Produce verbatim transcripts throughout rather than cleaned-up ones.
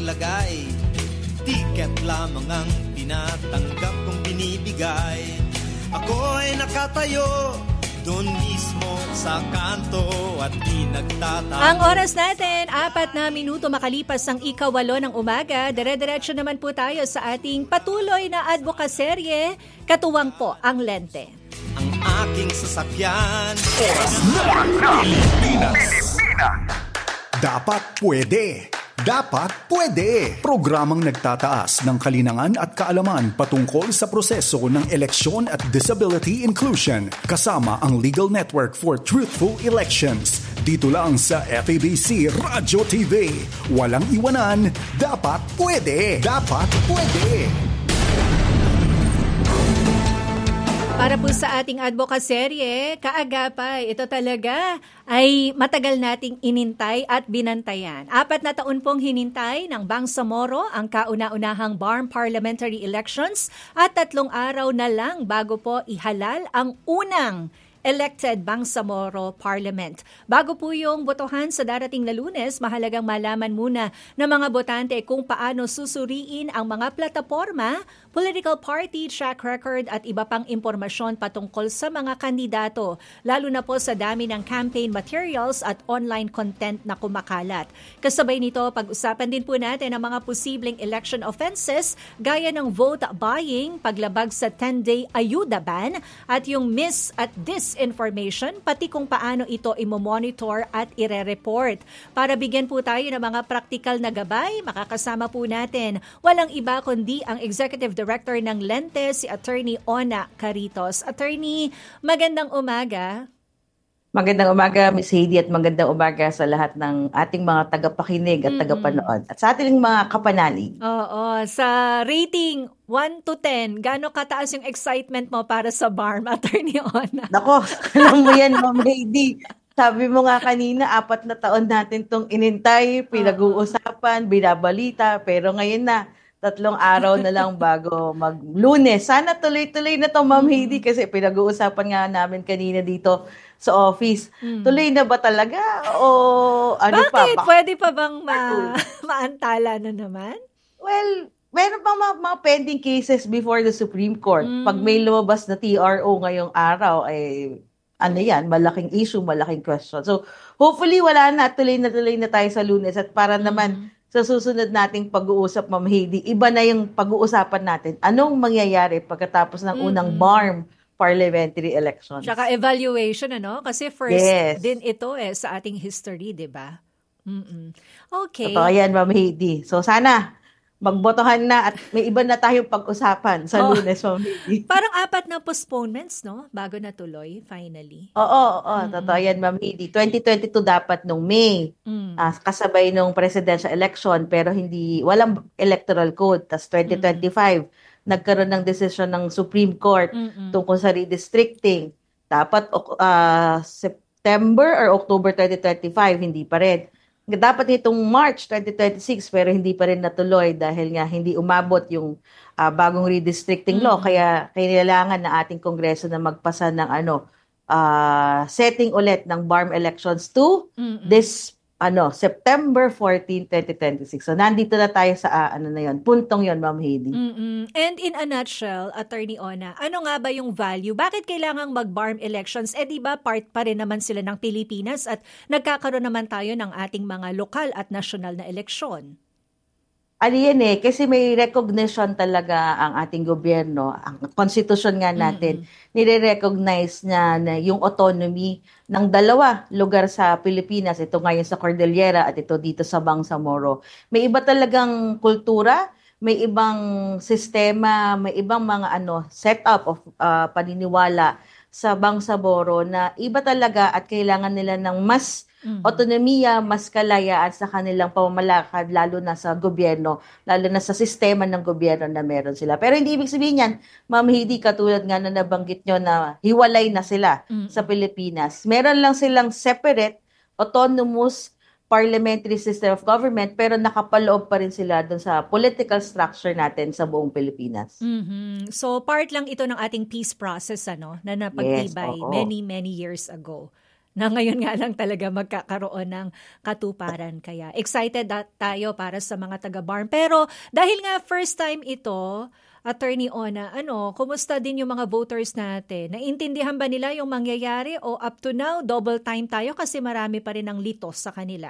maglagay. Tiket lamang ang tinatanggap kong binibigay. Ako'y nakatayo doon mismo sa kanto at di nagtatago. Ang oras natin, apat na minuto makalipas ang ikawalo ng umaga. Dire-diretso naman po tayo sa ating patuloy na advocaserye. Katuwang po ang Lente. Ang aking sasakyan. Oras na Pilipinas. Dapat pwede. Dapat pwede. Programang nagtataas ng kalinangan at kaalaman patungkol sa proseso ng eleksyon at disability inclusion kasama ang Legal Network for Truthful Elections. Dito lang sa F A B C Radyo T V. Walang iwanan. Dapat pwede. Dapat pwede. Para po sa ating advocaserye, kaagapay, ito talaga ay matagal nating inintay at binantayan. Apat na taon pong hinintay ng Bangsamoro ang kauna-unahang B A R M parliamentary elections at tatlong araw na lang bago po ihalal ang unang elected Bangsamoro Parliament. Bago po yung botohan sa darating na Lunes, mahalagang malaman muna ng mga botante kung paano susuriin ang mga plataporma, political party, track record at iba pang impormasyon patungkol sa mga kandidato, lalo na po sa dami ng campaign materials at online content na kumakalat. Kasabay nito, pag-usapan din po natin ang mga posibleng election offenses gaya ng vote buying, paglabag sa ten-day ayuda ban at yung mis at dis information, pati kung paano ito imo-monitor at ire-report. Para bigyan po tayo ng mga praktikal na gabay, makakasama po natin walang iba kundi ang Executive Director ng Lente, si Attorney Ona Caritos. Attorney, magandang umaga. Magandang umaga, Miss Heidi, at magandang umaga sa lahat ng ating mga tagapakinig at tagapanood. At sa ating mga kapanalig. Oo, sa rating one to ten, gaano kataas yung excitement mo para sa B A R M, Attorney Ona? Nako, alam mo yan, Ma'am Heidi. Sabi mo nga kanina, apat na taon natin itong inintay, pinag-uusapan, binabalita, pero ngayon na, tatlong araw na lang bago mag-Lunes. Sana tuloy-tuloy na to, Ma'am Heidi, kasi pinag-uusapan nga namin kanina dito sa office. Hmm. Tuloy na ba talaga? O ano Bakit? pa? Bakit? Pwede pa bang ma- maantala na naman? Well, meron pa mga, mga pending cases before the Supreme Court. Hmm. Pag may lumabas na T R O ngayong araw, ay ano yan, malaking issue, malaking question. So, hopefully, wala na, tuloy na tuloy na tayo sa Lunes. At para hmm. naman, sa susunod nating pag-uusap, Ma'am Heidi, iba na yung pag-uusapan natin. Anong mangyayari pagkatapos ng mm-hmm. unang B A R M parliamentary elections? Tsaka evaluation, ano? Kasi first yes. din ito eh sa ating history, di ba? Mm-mm. Okay. Totoo yan, Ma'am Heidi. So sana, magbotohan na at may iba na tayong pag-usapan sa oh. Lunes, Ma'am Heidi. Parang apat na postponements, no? Bago na tuloy, finally. Oo, oo. Mm-hmm. Totoo yan, Ma'am Heidi. twenty twenty-two dapat nung May, mm. uh, kasabay nung presidential election, pero hindi, walang electoral code. Tapos twenty twenty-five, mm-hmm. nagkaroon ng decision ng Supreme Court mm-hmm. tungkol sa redistricting. Dapat uh, September or October twenty twenty-five, hindi pa rin. Dapat itong March twenty twenty-six pero hindi pa rin natuloy dahil nga hindi umabot yung uh, bagong redistricting law. Mm-hmm. Kaya kailangan na ating Kongreso na magpasa ng ano uh, setting ulit ng B A R M elections to mm-hmm. this ano September fourteenth, twenty twenty-six. So nandito na tayo sa uh, ano na yon, puntong yon, Ma'am Heidi. Mm-mm. And in a nutshell, Attorney Ona, ano nga ba yung value? Bakit kailangang mag-B A R M elections? Eh di ba part pa rin naman sila ng Pilipinas at nagkakaroon naman tayo ng ating mga lokal at national na eleksyon? Ano yan eh, kasi may recognition talaga ang ating gobyerno, ang konstitusyon nga natin, mm-hmm. nire-recognize niya na yung autonomy ng dalawa lugar sa Pilipinas, ito ngayon sa Cordillera at ito dito sa Bangsamoro. May iba talagang kultura, may ibang sistema, may ibang mga ano setup of uh, paniniwala sa Bangsamoro na iba talaga at kailangan nila ng mas mm-hmm. autonomiya, mas kalayaan sa kanilang pamamalakad, lalo na sa gobyerno, lalo na sa sistema ng gobyerno na meron sila. Pero hindi ibig sabihin yan, Ma'am Heidi, katulad nga na nabanggit nyo na hiwalay na sila mm-hmm. sa Pilipinas. Meron lang silang separate, autonomous, parliamentary system of government, pero nakapaloob pa rin sila dun sa political structure natin sa buong Pilipinas. Mm-hmm. So part lang ito ng ating peace process, ano, na napagtibay yes, many, many years ago. na ngayon nga lang talaga magkakaroon ng katuparan. Kaya excited tayo para sa mga taga-BARM. Pero dahil nga first time ito, Attorney Ona, ano, kumusta din yung mga voters natin? Naintindihan ba nila yung mangyayari o up to now, double time tayo kasi marami pa rin ang litos sa kanila?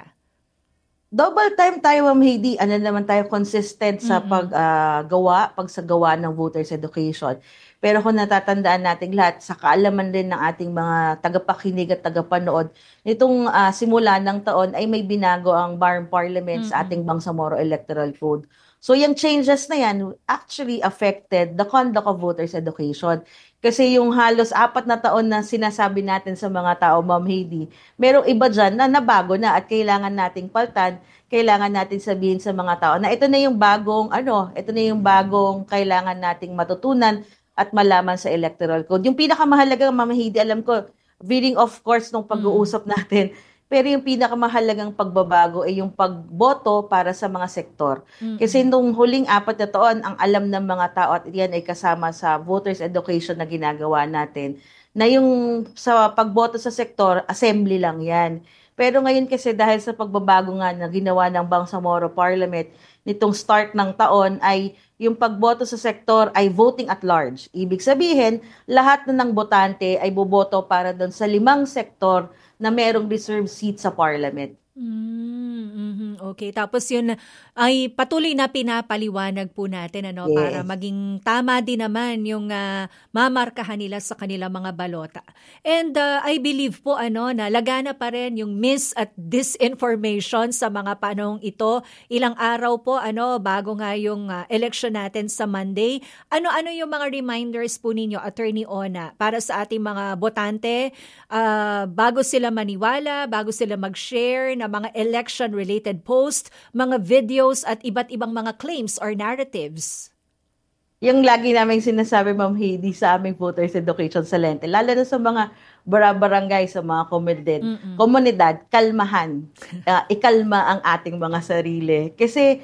Double time tayo, Ma'am Heidi. Ano naman tayo consistent sa Mm-mm. paggawa, pagsagawa ng voters education. Pero kung natatandaan natin lahat, sa kaalaman din ng ating mga tagapakinig at tagapanood, nitong ah, simula ng taon ay may binago ang BARM Parliament sa Mm-mm. ating Bangsamoro Electoral Code. So yung changes na yan actually affected the conduct of voters education. Kasi yung halos apat na taon na sinasabi natin sa mga tao, Ma'am Heidi, merong iba dyan na nabago na at kailangan nating paltan, kailangan natin sabihin sa mga tao na ito na yung bagong, ano, ito na yung bagong kailangan nating matutunan at malaman sa electoral code. Yung pinakamahalaga, Ma'am Heidi, alam ko, veering of course nung pag-uusap natin, pero yung pinakamahalagang pagbabago ay yung pagboto para sa mga sektor. Mm-mm. Kasi nung huling apat na taon, ang alam ng mga tao at yan ay kasama sa voters education na ginagawa natin, na yung sa pagboto sa sektor, assembly lang yan. Pero ngayon kasi dahil sa pagbabago nga na ginawa ng Bangsamoro Parliament nitong start ng taon ay yung pagboto sa sektor ay voting at large. Ibig sabihin, lahat na ng botante ay boboto para doon sa limang sektor na merong reserved seat sa Parliament. Mm, mhm, okay. Tapos yun ay patuloy na pinapaliwanag po natin ano para Yes. maging tama din naman yung ah, mamarkahan nila sa kanilang mga balota. And ah, I believe po ano na lagana pa rin yung mis at disinformation sa mga panahong ito. Ilang araw po ano bago nga yung ah, election natin sa Monday. Ano-ano yung mga reminders po ninyo, Attorney Ona, para sa ating mga botante ah, bago sila maniwala, bago sila mag-share na mga election-related post, mga videos at iba't ibang mga claims or narratives? Yung lagi naming sinasabi, Ma'am Heidi, sa aming voters education sa Lente, lalo na sa mga bara-barangay, sa mga komunidad, Mm-mm. komunidad, kalmahan. Ah, ikalma ang ating mga sarili. Kasi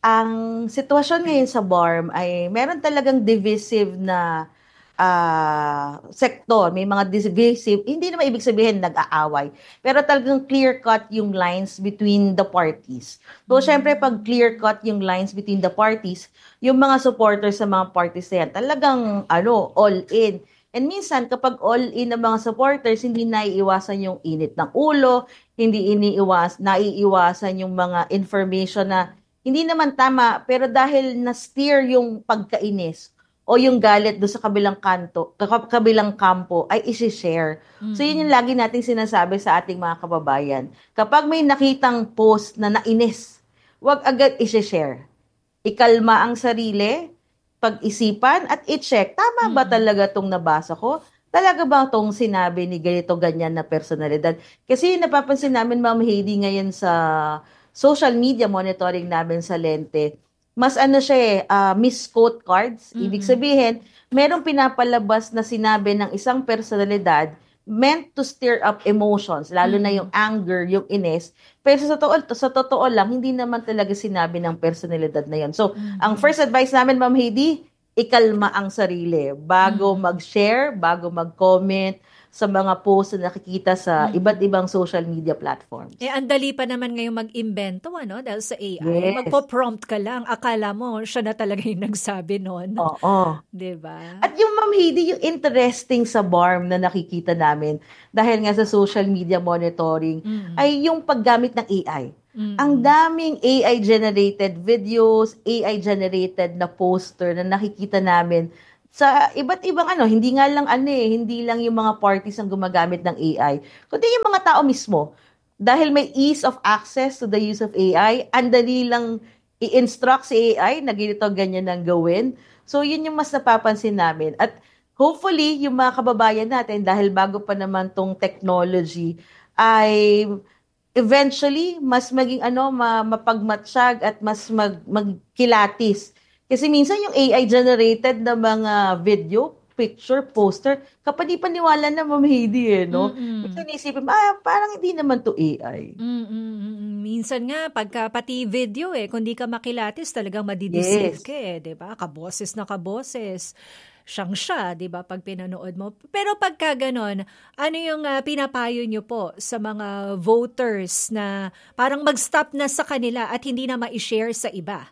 ang sitwasyon ngayon sa BARM ay meron talagang divisive na ah, sektor. May mga divisive, hindi naman ibig sabihin nag-aaway, pero talagang clear-cut yung lines between the parties. So, syempre, pag clear-cut yung lines between the parties, yung mga supporters sa mga parties na yan, talagang ano, all in. And minsan, kapag all in ang mga supporters, hindi naiiwasan yung init ng ulo, hindi iniiwas, naiiwasan yung mga information na hindi naman tama, pero dahil na-steer yung pagkainis o yung galit do sa kabilang kanto, ka- kabilang kampo, ay isi-share. So, yun yung lagi nating sinasabi sa ating mga kababayan. Kapag may nakitang post na nainis, wag agad isi-share. Ikalma ang sarili, pag-isipan, at i-check, tama ba talaga tong nabasa ko? Talaga ba itong sinabi ni ganito, ganyan na personalidad? Kasi napapansin namin, Ma'am Heidi, ngayon sa social media monitoring namin sa Lente, mas ano siya eh, ah, misquote cards. Ibig sabihin, merong pinapalabas na sinabi ng isang personalidad meant to stir up emotions, lalo na yung anger, yung inis. Pero sa totoo, sa totoo lang, hindi naman talaga sinabi ng personalidad na yun. So, ang first advice namin, Ma'am Heidi, ikalma ang sarili bago mag-share, bago mag-comment sa mga posts na nakikita sa iba't ibang social media platforms. Eh, ang dali pa naman ngayon mag-invento, ano? Dahil sa A I. Yes. Magpo-prompt ka lang. Akala mo, siya na talaga yung nagsabi nun. Oo. Diba? At yung Ma'am Heidi, yung interesting sa BARM na nakikita namin dahil nga sa social media monitoring ay yung paggamit ng A I. Ang daming A I-generated videos, A I-generated na poster na nakikita namin sa iba't ibang ano, hindi nga lang ano eh, hindi lang yung mga parties ang gumagamit ng A I, kundi yung mga tao mismo. Dahil may ease of access to the use of A I, ang dali lang i-instruct si A I na ganito, ganyan ang gawin. So, yun yung mas napapansin namin. At hopefully, yung mga kababayan natin, dahil bago pa naman tong technology, ay eventually, mas maging ano, ma- mapagmatsyag at mas mag- magkilatis. Kasi minsan yung A I-generated na mga video, picture, poster, kapani-paniwala na, Ma'am Heidi, eh, no? Mm-mm. Minsan isipin mo, ah, parang hindi naman to A I. Mm-mm. Minsan nga, pagka pati video eh, kung di ka makilatis, talagang madideceive Yes. ka eh, di ba? Kaboses na kaboses. Siyang siya, di ba, pag pinanood mo. Pero pagka ganon, ano yung uh, pinapayo nyo po sa mga voters na parang mag-stop na sa kanila at hindi na ma-share sa iba?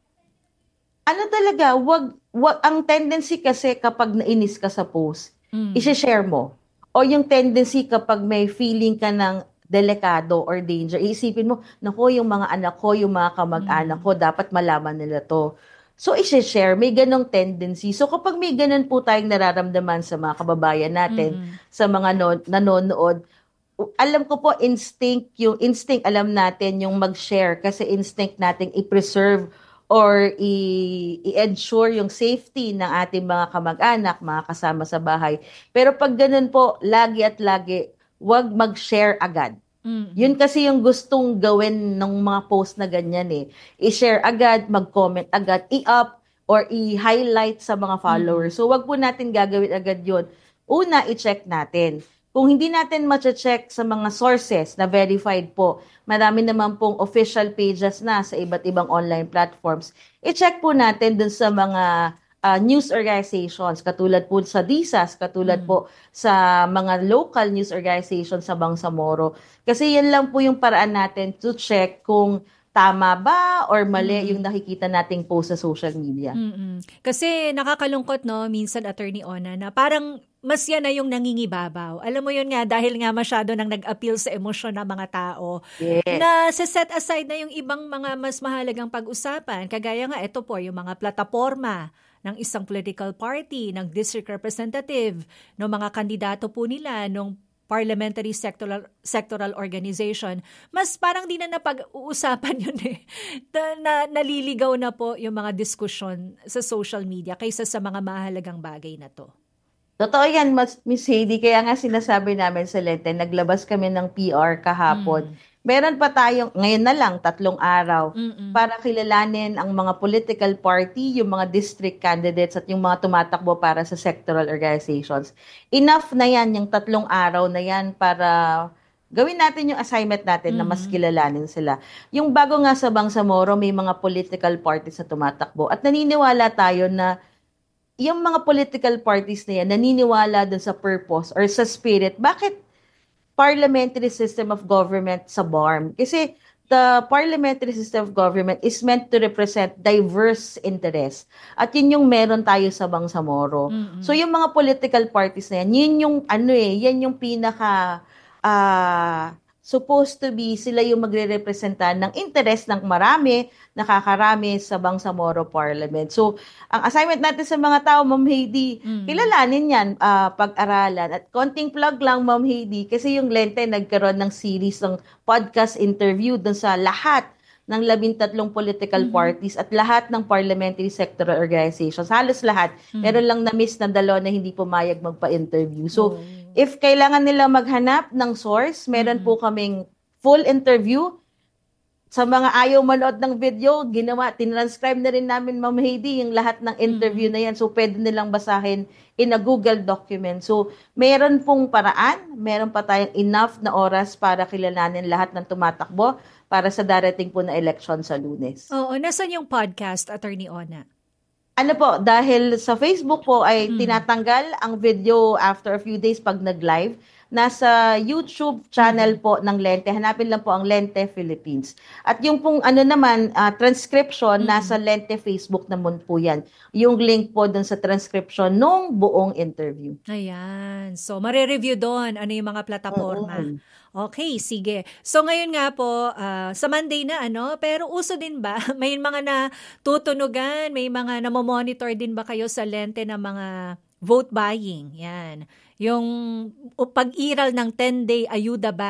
Ano talaga, wag, wag, ang tendency kasi kapag nainis ka sa post, Mm. i-share mo. O yung tendency kapag may feeling ka ng delikado or danger, iisipin mo, naku, yung mga anak ko, yung mga kamag-anak ko, dapat malaman nila to. So, i-share, may ganong tendency. So, kapag may ganon po tayong nararamdaman sa mga kababayan natin, Mm. sa mga no- nanonood, alam ko po, instinct, yung instinct, alam natin yung mag-share kasi instinct natin i-preserve or i- i-ensure yung safety ng ating mga kamag-anak, mga kasama sa bahay. Pero pag ganun po, lagi at lagi, wag mag-share agad. Mm. Yun kasi yung gustong gawin ng mga post na ganyan eh. I-share agad, mag-comment agad, i-up, or i-highlight sa mga followers. So wag po natin gagawin agad yun. Una, i-check natin. Kung hindi natin ma-check sa mga sources na verified po, marami naman pong official pages na sa iba't ibang online platforms, i-check po natin dun sa mga uh, news organizations, katulad po sa D S A S, katulad mm. po sa mga local news organizations sa Bangsamoro. Kasi yan lang po yung paraan natin to check kung tama ba or mali mm. yung nakikita nating post sa social media. Mm-mm. Kasi nakakalungkot, no, minsan, Attorney Ona, na parang mas yan na yung nangingibabaw. Alam mo yun nga, dahil nga masyado nang nag-appeal sa emosyon ng mga tao, yes. na set aside na yung ibang mga mas mahalagang pag-usapan. Kagaya nga, ito po, yung mga plataforma ng isang political party, ng district representative, ng mga kandidato po nila, ng parliamentary sectoral sectoral organization, mas parang di na napag-uusapan yun eh. Na, na, naliligaw na po yung mga diskusyon sa social media kaysa sa mga mahalagang bagay na to. Totoo yan, Miss Heidi. Kaya nga sinasabi namin sa Lente, naglabas kami ng P R kahapon. Mm. Meron pa tayong, ngayon na lang, tatlong araw, Mm-mm. para kilalanin ang mga political party, yung mga district candidates at yung mga tumatakbo para sa sectoral organizations. Enough na yan, yung tatlong araw na yan para gawin natin yung assignment natin mm-hmm. na mas kilalanin sila. Yung bago nga sa Bangsamoro, may mga political parties na tumatakbo. At naniniwala tayo na yung mga political parties na yan, naniniwala dun sa purpose or sa spirit. Bakit parliamentary system of government sa B A R M? Kasi the parliamentary system of government is meant to represent diverse interests. At yun yung meron tayo sa Bangsamoro. Mm-hmm. So yung mga political parties na yan, yun yung ano eh, yan yung pinaka uh, supposed to be sila yung magre-representa ng interest ng marami, nakakarami sa Bangsamoro Parliament. So, ang assignment natin sa mga tao, Ma'am Heidi, mm. kilalanin yan, uh, pag-aralan. At konting plug lang, Ma'am Heidi, kasi yung Lente nagkaroon ng series ng podcast interview dun sa lahat ng labintatlong political mm-hmm. parties at lahat ng parliamentary sectoral organizations. Halos lahat. Mm-hmm. Meron lang na-miss na dalawa na hindi pumayag magpa-interview. So, oh. if kailangan nila maghanap ng source, meron mm-hmm. po kaming full interview. Sa mga ayaw manood ng video, ginawa, tinranscribe na rin namin, Ma'am Heidi, yung lahat ng interview mm-hmm. na yan. So, pwede nilang basahin in a Google document. So, meron pong paraan, meron pa tayong enough na oras para kilalanin lahat ng tumatakbo para sa darating po na election sa Lunes. Oo, nasan yung podcast, Attorney Ona? Ano po, dahil sa Facebook po ay hmm. tinatanggal ang video after a few days pag nag-live. Nasa YouTube channel po ng Lente. Hanapin lang po ang Lente Philippines. At yung pong ano naman, uh, transcription, mm-hmm. nasa Lente Facebook naman po yan. Yung link po dun sa transcription nung buong interview. Ayan. So, marireview doon ano yung mga plataforma. Mm-hmm. Okay, sige. So, ngayon nga po, uh, sa Monday na ano, pero uso din ba? May mga natutunugan, may mga namomonitor din ba kayo sa Lente ng mga vote buying? Yan. Yung pag-iral ng ten-day ayuda ba